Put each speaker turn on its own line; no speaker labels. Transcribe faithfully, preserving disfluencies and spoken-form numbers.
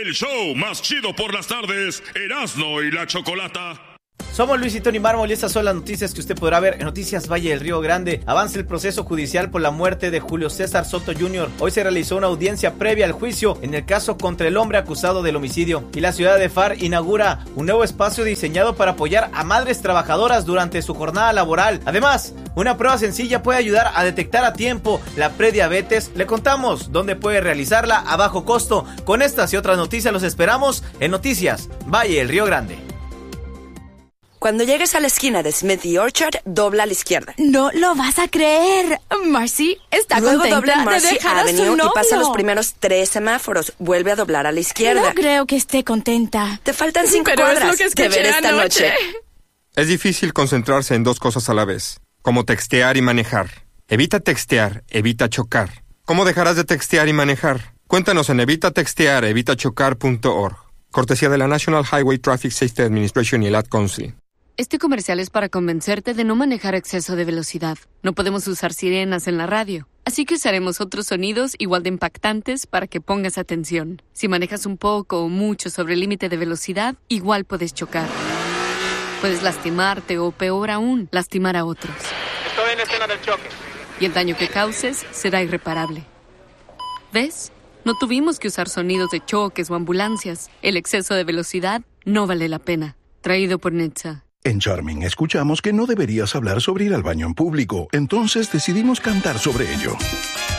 el show más chido por las tardes, Erasmo y la Chocolata.
Somos Luis y Tony Mármol y estas son las noticias que usted podrá ver en Noticias Valle del Río Grande. Avanza el proceso judicial por la muerte de Julio César Soto junior Hoy se realizó una audiencia previa al juicio en el caso contra el hombre acusado del homicidio. Y la ciudad de F A R inaugura un nuevo espacio diseñado para apoyar a madres trabajadoras durante su jornada laboral. Además, una prueba sencilla puede ayudar a detectar a tiempo la prediabetes. Le contamos dónde puede realizarla a bajo costo. Con estas y otras noticias los esperamos en Noticias Valle del Río Grande.
Cuando llegues a la esquina de Smith y Orchard, dobla a la izquierda.
No lo vas a creer. Marcy está
Luego
contenta
dobla en Marcy
de dejar
Avenue
a su novio.
y pasa los primeros tres semáforos. Vuelve a doblar a la izquierda.
No creo que esté contenta.
Te faltan cinco
Pero
cuadras.
es lo que escuché
de ver esta
anoche.
noche.
Es difícil concentrarse en dos cosas a la vez, como textear y manejar. Evita textear, evita chocar. ¿Cómo dejarás de textear y manejar? Cuéntanos en evita textear, evita chocar punto org. Cortesía de la National Highway Traffic Safety Administration y el Ad Council.
Este comercial es para convencerte de no manejar a exceso de velocidad. No podemos usar sirenas en la radio, así que usaremos otros sonidos igual de impactantes para que pongas atención. Si manejas un poco o mucho sobre el límite de velocidad, igual puedes chocar. Puedes lastimarte o, peor aún, lastimar a otros.
Estoy en la escena del choque.
Y el daño que causes será irreparable. ¿Ves? No tuvimos que usar sonidos de choques o ambulancias. El exceso de velocidad no vale la pena. Traído por N H T S A.
En Charming escuchamos que no deberías hablar sobre ir al baño en público, entonces decidimos cantar sobre ello.